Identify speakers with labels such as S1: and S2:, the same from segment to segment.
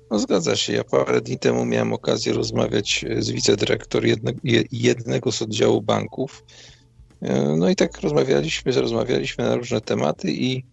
S1: No zgadza się. Ja parę dni temu miałem okazję rozmawiać z wicedyrektor jednego z oddziału banków. No i tak rozmawialiśmy na różne tematy i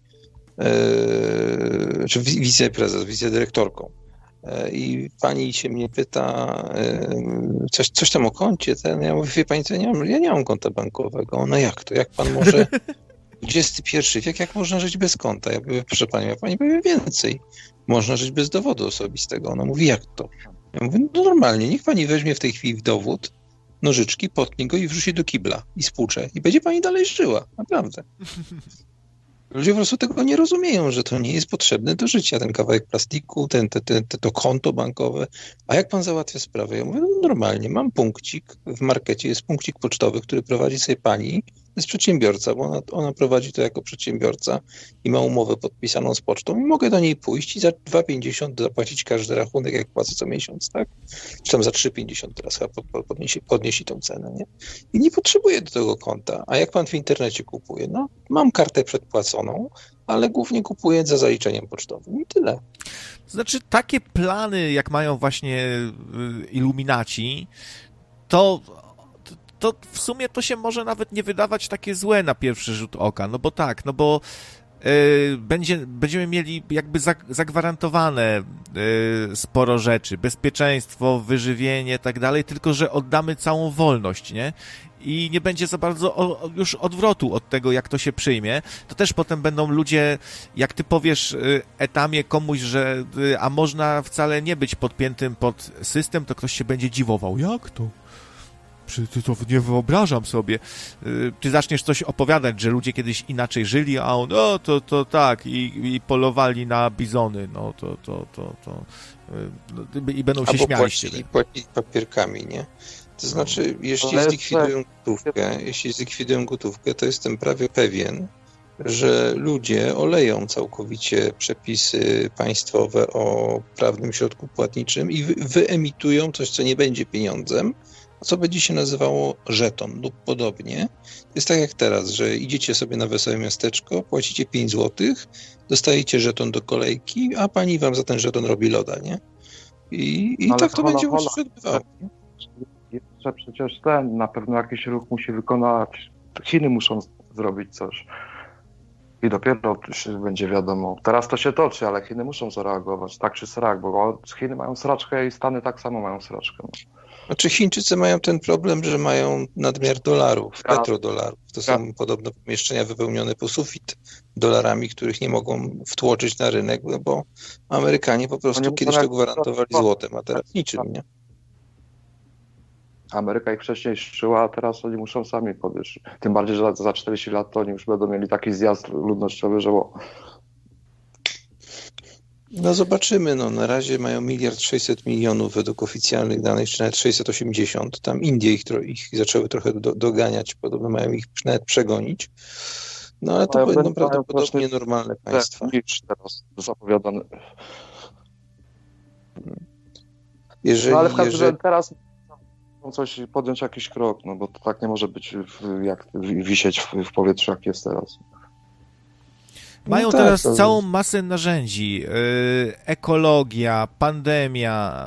S1: czy wiceprezes, wicedyrektorką. I pani się mnie pyta, coś tam o koncie. Ja mówię, wie pani co, ja nie mam konta bankowego. Ona, jak to? Jak pan może... XXI wiek, jak można żyć bez konta? Ja mówię, proszę pani, ja pani powie więcej. Można żyć bez dowodu osobistego. Ona mówi, jak to? Ja mówię, no normalnie, niech pani weźmie w tej chwili dowód, nożyczki, potnie go i wrzuci do kibla i spłucze. I będzie pani dalej żyła. Naprawdę. Ludzie po prostu tego nie rozumieją, że to nie jest potrzebne do życia, ten kawałek plastiku, to konto bankowe. A jak pan załatwia sprawę? Ja mówię, no normalnie, mam punkcik w markecie, jest punkcik pocztowy, który prowadzi sobie pani, to jest przedsiębiorca, bo ona prowadzi to jako przedsiębiorca i ma umowę podpisaną z pocztą i mogę do niej pójść i za 2,50 zapłacić każdy rachunek, jak płacę co miesiąc, tak? Czy tam za 3,50 teraz chyba podniesie tą cenę, nie? I nie potrzebuję do tego konta. A jak pan w internecie kupuje? No, mam kartę przedpłaconą, ale głównie kupuję za zaliczeniem pocztowym i tyle.
S2: Znaczy, takie plany, jak mają właśnie iluminaci, to w sumie to się może nawet nie wydawać takie złe na pierwszy rzut oka, no bo będziemy mieli jakby zagwarantowane sporo rzeczy, bezpieczeństwo, wyżywienie, tak dalej, tylko że oddamy całą wolność, nie? I nie będzie za bardzo już odwrotu od tego, jak to się przyjmie. To też potem będą ludzie, jak ty powiesz etamie komuś, że a można wcale nie być podpiętym pod system, to ktoś się będzie dziwował. Jak to? To nie wyobrażam sobie. Ty zaczniesz coś opowiadać, że ludzie kiedyś inaczej żyli, a on, to tak, i polowali na bizony, i będą się śmiali z ciebie.
S1: I płacić papierkami, nie? To znaczy, jeśli zlikwidują gotówkę, to jestem prawie pewien, że ludzie oleją całkowicie przepisy państwowe o prawnym środku płatniczym i wyemitują coś, co nie będzie pieniądzem, co będzie się nazywało żeton lub podobnie. Jest tak jak teraz, że idziecie sobie na wesołe miasteczko, płacicie 5 zł, dostajecie żeton do kolejki, a pani wam za ten żeton robi loda, nie? I tak to będzie się odbywało.
S3: Jeszcze przecież na pewno jakiś ruch musi wykonać. Chiny muszą zrobić coś. I dopiero się będzie wiadomo. Teraz to się toczy, ale Chiny muszą zareagować, tak czy srak, bo Chiny mają sraczkę i Stany tak samo mają sraczkę.
S1: Znaczy Chińczycy mają ten problem, że mają nadmiar dolarów, petrodolarów. To są podobno pomieszczenia wypełnione po sufit dolarami, których nie mogą wtłoczyć na rynek, bo Amerykanie po prostu kiedyś to gwarantowali złotem, a teraz niczym, nie?
S3: Ameryka ich wcześniej szczyła, a teraz oni muszą sami podejść. Tym bardziej, że za 40 lat to oni już będą mieli taki zjazd ludnościowy, że
S1: No zobaczymy, na razie mają 1,6 miliarda według oficjalnych danych, czy nawet 680. Tam Indie ich zaczęły trochę dogoniać, podobno mają ich nawet przegonić. No ale to będą prawdopodobnie normalne państwa.
S3: Niż teraz zapowiadane.
S1: No
S3: ale w każdym razie teraz coś podjąć jakiś krok, bo to tak nie może być jak wisieć w powietrzu, jak jest teraz.
S2: Mają teraz całą masę narzędzi. Ekologia, pandemia,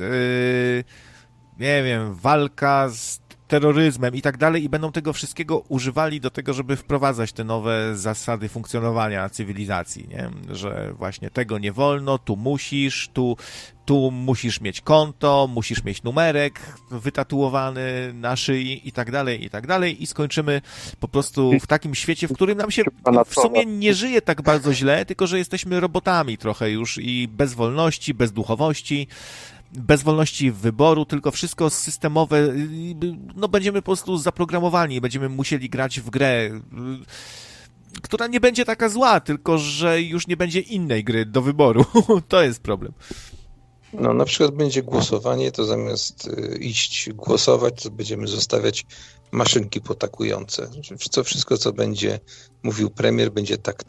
S2: nie wiem, walka z terroryzmem i tak dalej i będą tego wszystkiego używali do tego, żeby wprowadzać te nowe zasady funkcjonowania cywilizacji, nie? Że właśnie tego nie wolno, tu musisz mieć konto, musisz mieć numerek wytatuowany na szyi i tak dalej i skończymy po prostu w takim świecie, w którym nam się w sumie nie żyje tak bardzo źle, tylko że jesteśmy robotami trochę już i bez wolności, bez duchowości, bez wolności wyboru, tylko wszystko systemowe, będziemy po prostu zaprogramowani, będziemy musieli grać w grę, która nie będzie taka zła, tylko że już nie będzie innej gry do wyboru. To jest problem.
S1: Na przykład będzie głosowanie, to zamiast iść głosować, to będziemy zostawiać maszynki potakujące. Co wszystko, co będzie mówił premier, będzie tak,